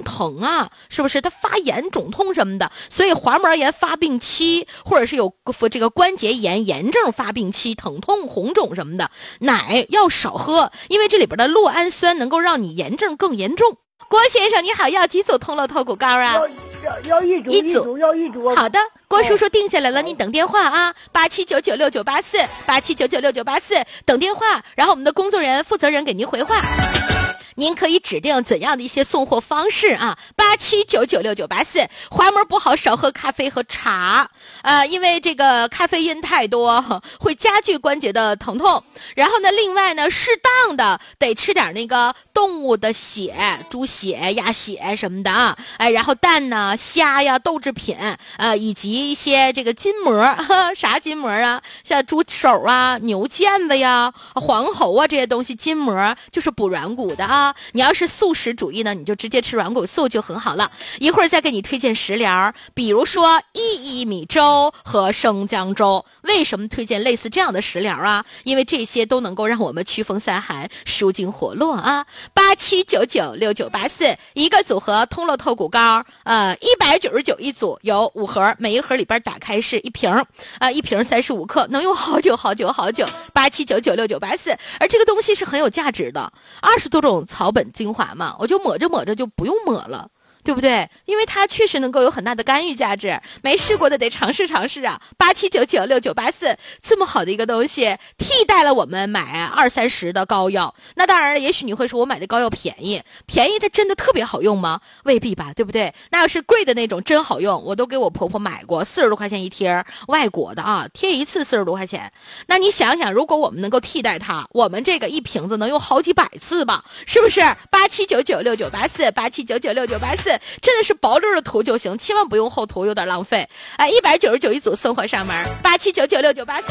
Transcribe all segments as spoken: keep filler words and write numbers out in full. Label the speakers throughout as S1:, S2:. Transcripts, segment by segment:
S1: 疼啊，是不是？它发炎、肿痛什么的，所以滑膜炎发病期，或者是有这个关节炎炎症发病期，疼痛、红肿什么的，奶要少喝，因为这里边的酪氨酸能够让你炎症更严重。郭先生你好，要几组通络透骨膏啊？
S2: 要要要一组，一组要一组。
S1: 好的，郭叔叔定下来了，你等电话啊，八七九九六九八四，八七九九六九八四，等电话，然后我们的工作人员负责人给您回话。您可以指定怎样的一些送货方式啊？八七九九六九八四，滑膜不好少喝咖啡和茶，呃，因为这个咖啡因太多会加剧关节的疼痛。然后呢，另外呢，适当的得吃点那个动物的血，猪血、鸭血什么的啊，哎，然后蛋呢、虾呀、豆制品，呃，以及一些这个筋膜，呵啥筋膜啊？像猪手啊、牛腱子呀、黄喉啊这些东西，筋膜就是补软骨的啊。你要是素食主义呢，你就直接吃软骨素就很好了。一会儿再给你推荐食疗，比如说薏米粥和生姜粥。为什么推荐类似这样的食疗啊？因为这些都能够让我们祛风散寒、舒筋活络啊。八七九九六九八四，一个组合通络透骨膏，呃，一百九十九一组，有五盒，每一盒里边打开是一瓶，呃，一瓶三十五克，能用好久好久好久。八七九九六九八四，而这个东西是很有价值的，二十多种草本精华嘛，我就抹着抹着就不用抹了，对不对？因为它确实能够有很大的干预价值，没试过的得尝试尝试啊！八七九九六九八四，这么好的一个东西，替代了我们买二三十的膏药。那当然了，也许你会说我买的膏药便宜，便宜它真的特别好用吗？未必吧，对不对？那要是贵的那种真好用，我都给我婆婆买过，四十多块钱一贴，外国的啊，贴一次四十多块钱。那你想想，如果我们能够替代它，我们这个一瓶子能用好几百次吧？是不是？八七九九六九八四，八七九九六九八四。真的是薄溜的涂就行，千万不用厚涂，有点浪费。哎，一百九十九一组送货上门，八七九九六九八四。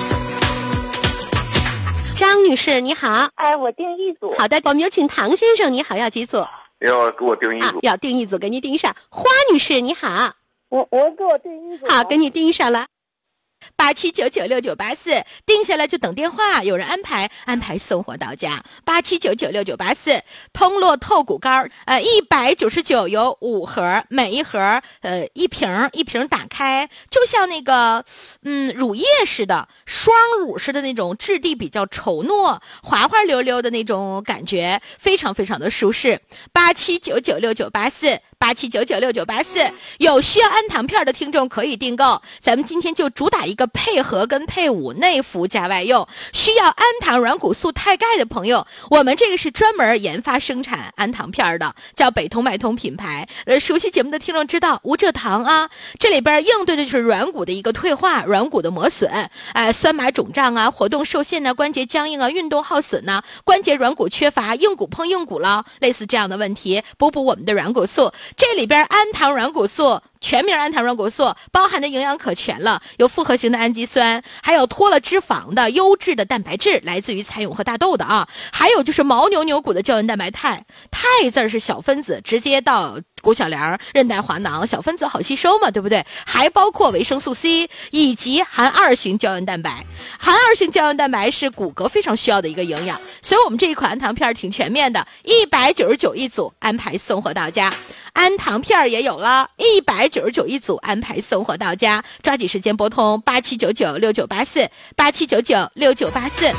S1: 张女士你好，
S3: 哎，我订一组。
S1: 好的，我们有请唐先生，你好，要几组？
S4: 要给我订一组、
S1: 啊、要订一组，给您订上。花女士你好，
S3: 我我给我订一组。
S1: 好，给你订上了。八七九九六九八四，定下来就等电话，有人安排，安排送货到家。八七九九六九八四，通络透骨膏，呃，一百九十九有五盒，每一盒呃一瓶一瓶打开，就像那个嗯乳液似的，双乳似的那种质地比较稠糯，滑滑溜溜的那种感觉，非常非常的舒适。八七九九六九八四。八七九九六九八四，有需要氨糖片的听众可以订购。咱们今天就主打一个配合跟配伍，内服加外用。需要氨糖软骨素钛钙的朋友，我们这个是专门研发生产氨糖片的，叫北通脉通品牌。呃，熟悉节目的听众知道无蔗糖啊，这里边应对的就是软骨的一个退化、软骨的磨损，哎、呃，酸麻肿胀啊，活动受限啊，关节僵硬啊，运动耗损呐、啊，关节软骨缺乏，硬骨碰硬骨了，类似这样的问题，补补我们的软骨素。这里边氨糖软骨素，全名氨糖软骨素，包含的营养可全了，有复合型的氨基酸，还有脱了脂肪的优质的蛋白质，来自于菜蛹和大豆的啊，还有就是牦牛牛骨的胶原蛋白肽，肽字是小分子，直接到骨小梁、韧带滑囊，小分子好吸收嘛，对不对？还包括维生素 C 以及含二型胶原蛋白，含二型胶原蛋白是骨骼非常需要的一个营养，所以我们这一款氨糖片挺全面的，一百九十九一组，安排送货到家。氨糖片也有了，一百九十九一组，安排送货到家，抓紧时间拨通八七九九六九八四，八七九九六九八四。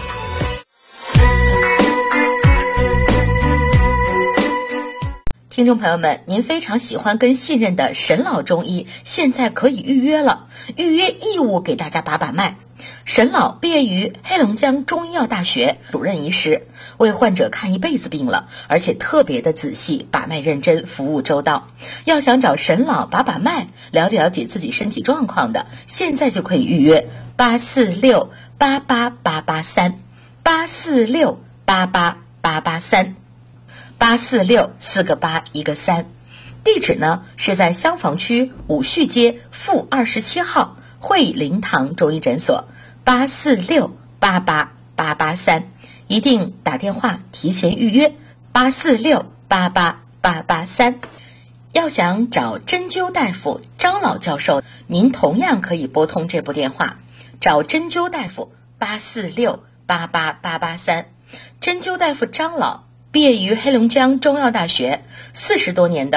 S1: 听众朋友们，您非常喜欢跟信任的沈老中医，现在可以预约了，预约义务给大家把把脉。沈老毕业于黑龙江中医药大学，主任医师，为患者看一辈子病了，而且特别的仔细，把脉认真，服务周到。要想找沈老把把脉，了解了解自己身体状况的，现在就可以预约八四六八八八八三，八四六八八八八三，八四六四个八一个三。地址呢是在厢房区五旭街负二十七号惠灵堂中医诊所，八四六八八八八三，一定打电话提前预约八四六八八八八三。要想找针灸大夫张老教授，您同样可以拨通这部电话，找针灸大夫八四六八八八八三。针灸大夫张老毕业于黑龙江中药大学，四十多年的